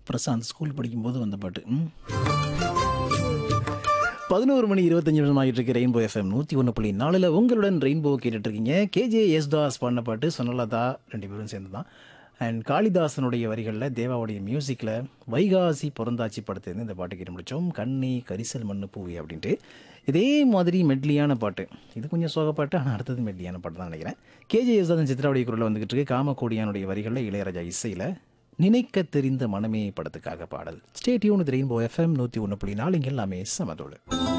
Prashanth school படிக்கும்போது வந்த பாட்டு. 11 மணி 25 நிமிஷம் ஆகிட்டு இருக்கு. ரெயின்போ எஃப்எம் 101.4 உங்களுடன் ரெயின்போ கேட்டுட்டு இருக்கீங்க. கேஜே யேசுதாஸ் பாடின பாட்டு சொன்னலதா ரெண்டு பேரும் சேர்ந்து தான். அண்ட் காளிதாசனுடைய வரிகளில் தேவாவுடைய மியூசிக்கில் வைகாசி பிறந்தாச்சி படத்துலேருந்து இந்த பாட்டு கேட்டு முடித்தோம். கண்ணி கரிசல் மண்ணு பூவி அப்படின்ட்டு இதே மாதிரி மெட்லியான பாட்டு. இது கொஞ்சம் சோக பாட்டு, ஆனால் அடுத்தது மெட்லியான பாட்டு தான் நினைக்கிறேன். கேஜே யேசுதாசன் சித்ராவுடைய குரலில் வந்துகிட்டு இருக்கு. காமக்கோடியானுடைய வரிகளில் இளையராஜா இசையில் நினைக்க தெரிந்த மனமே படத்துக்காக பாடல். Stay tune with rainbow FM 101.4 இங்கே எல்லாமே சமதோடு.